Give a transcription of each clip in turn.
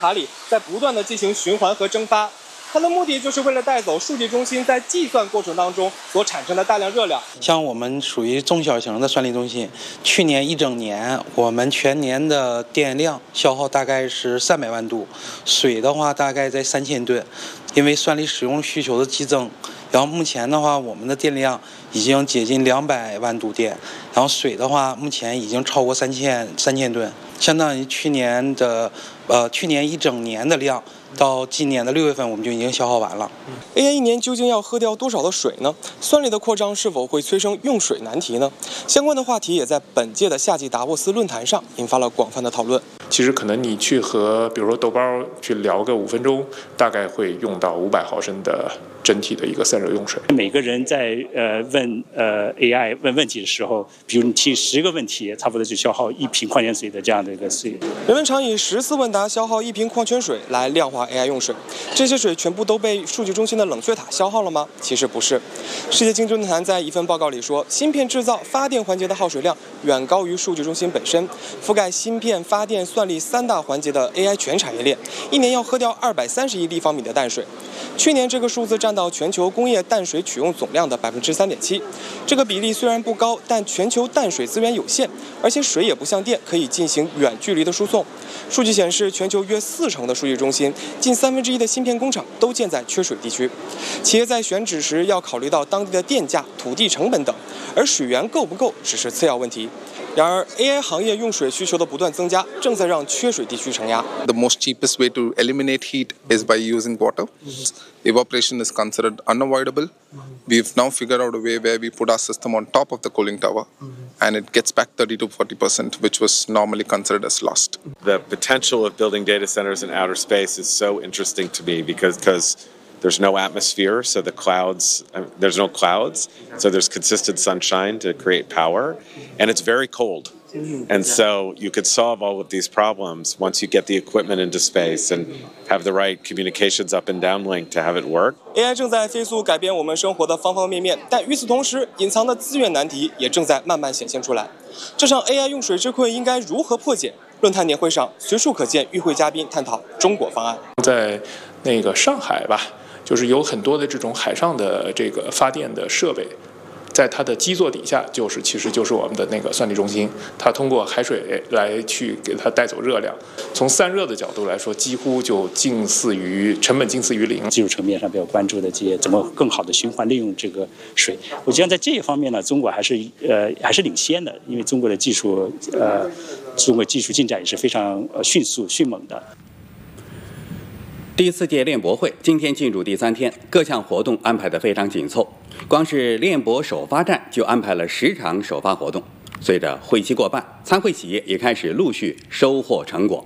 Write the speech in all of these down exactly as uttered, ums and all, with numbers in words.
卡里在不断的进行循环和蒸发。它的目的就是为了带走数据中心在计算过程当中所产生的大量热量。 像我们属于中小型的算力中心，去年一整年我们全年的电量消耗大概是三百万度，水的话大概在三千吨。因为算力使用需求的激增，然后目前的话我们的电量已经接近两百万度电，然后水的话目前已经超过三千三千吨，相当于去年的呃去年一整年的量。到今年的六月份，我们就已经消耗完了。 A I 一年究竟要喝掉多少的水呢？算力的扩张是否会催生用水难题呢？相关的话题也在本届的夏季达沃斯论坛上引发了广泛的讨论。 其实可能你去和比如说豆包去聊个五分钟，大概会用到五百毫升的整体的一个散热用水。 每个人在呃问呃 A I 问问题的时候，比如你提十个问题，差不多就消耗一瓶矿泉水的这样的一个水。 人们常以十次问答消耗一瓶矿泉水来量化 A I 用水，这些水全部都被数据中心的冷却塔消耗了吗？其实不是。世界经济论坛在一份报告里说，芯片制造发电环节的耗水量远高于数据中心本身，覆盖芯片、发电、算力三大环节的 A I 全产业链，一年要喝掉二百三十亿立方米的淡水。去年这个数字占到全球工业淡水取用总量的百分之三点七，这个比例虽然不高，但全球淡水资源有限，而且水也不像电可以进行远距离的输送。数据显示，全球约四成的数据中心，近三分之一的芯片工厂都建在缺水地区。企业在选址时要考虑到当地的电价、土地成本等，而水源够不够只是次要问题。然而 ，A I 行业用水需求的不断增加，正在让缺水地区承压。 The most cheapest way to eliminate heat is by using water. Evaporation is considered unavoidable. We've now figured out a way where we put our system on top of the cooling tower, and it gets back thirty to forty percent, which was normally considered as lost. The potential of building data centers in outer space is so interesting to me because because there's no atmosphere, so the clouds, there's no clouds, so there's consistent sunshine to create power, and it's very cold. And so you could solve all of these problems once you get the equipment into space and have the right communications up and downlink to have it work. A I 正在飞速改变我们生活的方方面面，但与此同时，隐藏的资源难题也正在慢慢显现出来。这场 A I 用水之困应该如何破解？论坛年会上，随处可见与会嘉宾探讨中国方案。 在那个上海吧，就是有很多的这种海上的这个发电的设备。在它的基座底下，就是其实就是我们的那个算力中心，它通过海水来去给它带走热量。从散热的角度来说，几乎就近似于成本近似于零。 技术层面上比较关注的这些怎么更好的循环利用这个水，我觉得在这一方面呢，中国还是呃还是领先的，因为中国的技术呃中国技术进展也是非常呃迅速迅猛的。 第四届链博会今天进入第三天，各项活动安排得非常紧凑。光是链博首发站就安排了十场首发活动。随着会期过半，参会企业也开始陆续收获成果。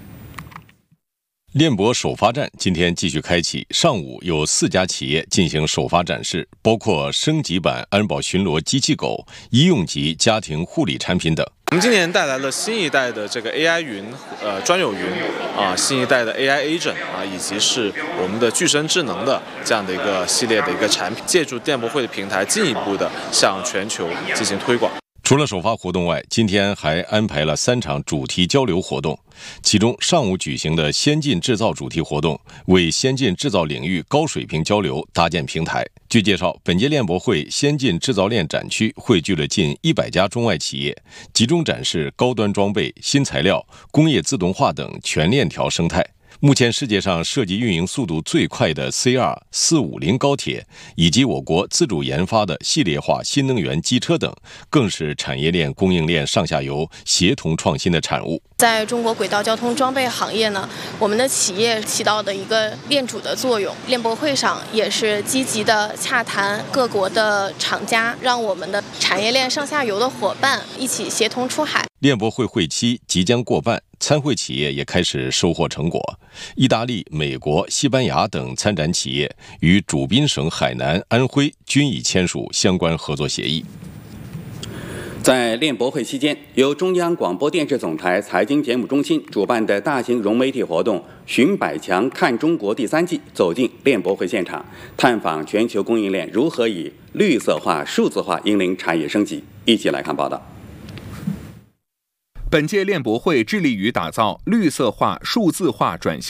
链博首发站今天继续开启，上午有四家企业进行首发展示，包括升级版安保巡逻机器狗、医用级家庭护理产品等。 我们今年带来了新一代的这个 A I 云，呃，专有云啊，新一代的 A I Agent 啊，以及是我们的具身智能的这样的一个系列的一个产品，借助电博会的平台，进一步的向全球进行推广。 除了首发活动外，今天还安排了三场主题交流活动。其中，上午举行的先进制造主题活动，为先进制造领域高水平交流搭建平台。据介绍，本届链博会先进制造链展区汇聚了近一百家中外企业，集中展示高端装备、新材料、工业自动化等全链条生态。目前世界上设计运营速度最快的 C R 四五零高铁，以及我国自主研发的系列化新能源机车等，更是产业链供应链上下游协同创新的产物。 在中国轨道交通装备行业呢，我们的企业起到的一个链主的作用。链博会上也是积极的洽谈各国的厂家，让我们的产业链上下游的伙伴一起协同出海。 链博会会期即将过半，参会企业也开始收获成果。意大利、美国、西班牙等参展企业与主宾省海南、安徽均已签署相关合作协议。 在链博会期间，由中央广播电视总台财经节目中心主办的大型融媒体活动“寻百强看中国”第三季走进链博会现场，探访全球供应链如何以绿色化、数字化引领产业升级。一起来看报道。 本届链博会致力于打造绿色化、数字化转型。